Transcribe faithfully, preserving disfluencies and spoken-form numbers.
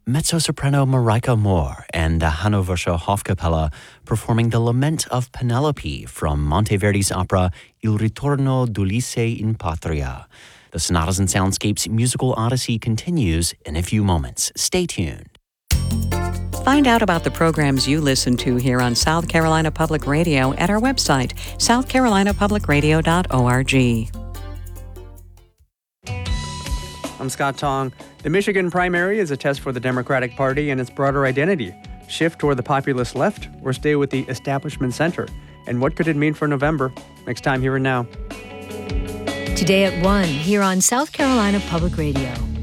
mezzo-soprano Marika Moore and the Hannoversche Hofkapelle performing the Lament of Penelope from Monteverdi's opera Il ritorno d'Ulisse in Patria. The Sonatas and Soundscapes musical odyssey continues in a few moments. Stay tuned. Find out about the programs you listen to here on South Carolina Public Radio at our website, south carolina public radio dot org. I'm Scott Tong. The Michigan primary is a test for the Democratic Party and its broader identity. Shift toward the populist left or stay with the establishment center? And what could it mean for November? Next time, Here and Now. Today at one, here on South Carolina Public Radio.